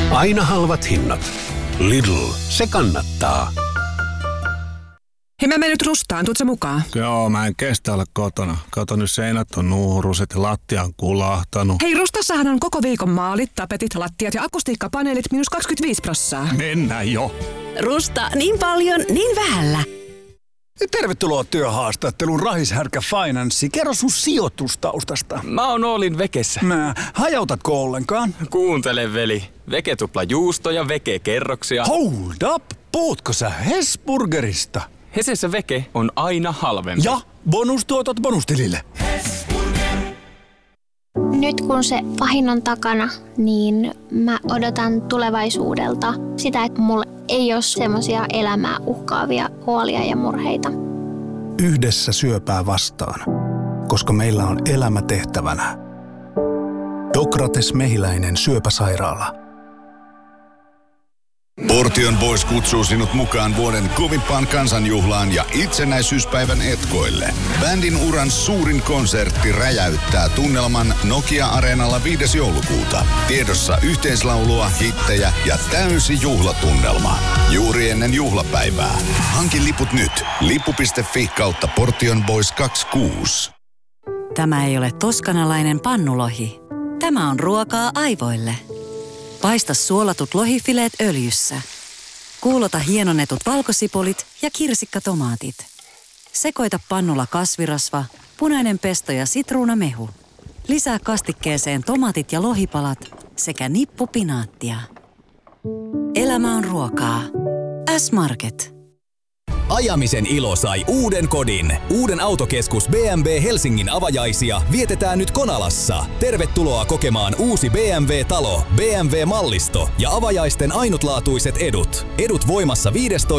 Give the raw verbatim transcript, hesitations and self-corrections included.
Aina halvat hinnat. Lidl, se kannattaa. Hei, mä menen nyt Rustaan, tuut sä mukaan? Joo, mä en kestä olla kotona. Kato, nyt seinät on nuuruset ja lattia on kulahtanut. Hei, Rustassahan on koko viikon maalit, tapetit, lattiat ja akustiikkapaneelit miinus kaksikymmentäviisi prosenttia. Mennään jo. Rusta, niin paljon, niin vähällä. Tervetuloa työhaastatteluun Rahishärkä Finance. Kerro sun sijoitustaustasta. Mä oon Oolin Vekessä. Mä, hajautatko ollenkaan? Kuuntele, veli. Veke tupla juusto ja Veke kerroksia. Hold up! Puhutko sä Hesburgerista? Hesessä Veke on aina halvempi. Ja bonustuotot bonustilille. Nyt kun se pahin on takana, niin mä odotan tulevaisuudelta sitä, että mulla ei ole semmoisia elämää uhkaavia huolia ja murheita. Yhdessä syöpää vastaan, koska meillä on elämä tehtävänä. Dokrates Mehiläinen syöpäsairaala. Portion Boys kutsuu sinut mukaan vuoden kovimpaan kansanjuhlaan ja itsenäisyyspäivän etkoille. Bändin uran suurin konsertti räjäyttää tunnelman Nokia-areenalla viides joulukuuta. Tiedossa yhteislaulua, hittejä ja täysi juhlatunnelma. Juuri ennen juhlapäivää. Hanki liput nyt. Lippu piste fi kautta Portion Boys kaksikymmentäkuusi. Tämä ei ole toskanalainen pannulohi. Tämä on ruokaa aivoille. Paista suolatut lohifileet öljyssä. Kuulota hienonnetut valkosipulit ja kirsikkatomaatit. Sekoita pannulla kasvirasva, punainen pesto ja sitruunamehu. Lisää kastikkeeseen tomaatit ja lohipalat sekä nippu pinaattia. Elämä on ruokaa. S-Market. Ajamisen ilo sai uuden kodin. Uuden autokeskus B M W Helsingin avajaisia vietetään nyt Konalassa. Tervetuloa kokemaan uusi B M W-talo, B M W-mallisto ja avajaisten ainutlaatuiset edut. Edut voimassa viidestoista